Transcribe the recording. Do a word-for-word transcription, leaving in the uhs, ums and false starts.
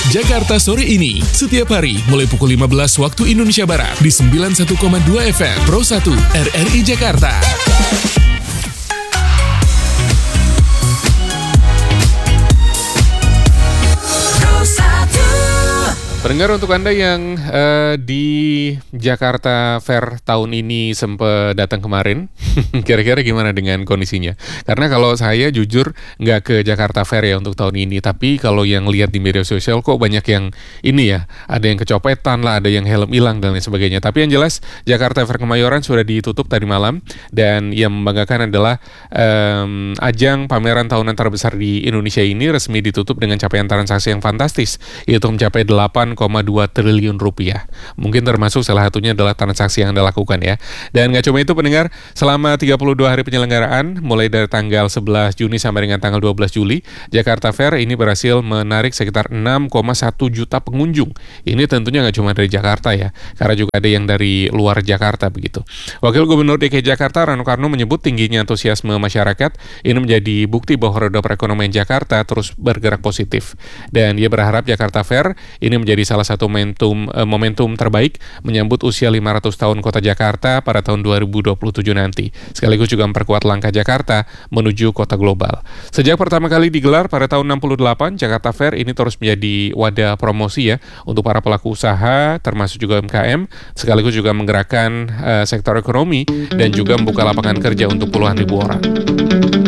Jakarta sore ini, setiap hari mulai pukul lima belas waktu Indonesia Barat di sembilan puluh satu koma dua F M Pro satu R R I Jakarta. Pendengar, untuk Anda yang uh, di Jakarta Fair tahun ini sempat datang kemarin, kira-kira gimana dengan kondisinya? Karena kalau saya jujur nggak ke Jakarta Fair ya untuk tahun ini, tapi kalau yang lihat di media sosial kok banyak yang ini ya, ada yang kecopetan lah, ada yang helm hilang dan lain sebagainya. Tapi yang jelas Jakarta Fair Kemayoran sudah ditutup tadi malam, dan yang membanggakan adalah um, ajang pameran tahunan terbesar di Indonesia ini resmi ditutup dengan capaian transaksi yang fantastis, yaitu mencapai delapan koma dua triliun rupiah. Mungkin termasuk salah satunya adalah transaksi yang Anda lakukan ya. Dan nggak cuma itu pendengar, selama tiga puluh dua hari penyelenggaraan, mulai dari tanggal sebelas Juni sampai dengan tanggal dua belas Juli, Jakarta Fair ini berhasil menarik sekitar enam koma satu juta pengunjung. Ini tentunya nggak cuma dari Jakarta ya, karena juga ada yang dari luar Jakarta begitu. Wakil Gubernur D K I Jakarta Rano Karno menyebut tingginya antusiasme masyarakat ini menjadi bukti bahwa roda perekonomian Jakarta terus bergerak positif. Dan dia berharap Jakarta Fair ini menjadi salah satu momentum eh, momentum terbaik menyambut usia lima ratus tahun Kota Jakarta pada tahun dua ribu dua puluh tujuh nanti. Sekaligus juga memperkuat langkah Jakarta menuju kota global. Sejak pertama kali digelar pada tahun enam puluh delapan, Jakarta Fair ini terus menjadi wadah promosi ya untuk para pelaku usaha termasuk juga U M K M, sekaligus juga menggerakkan eh, sektor ekonomi dan juga membuka lapangan kerja untuk puluhan ribu orang.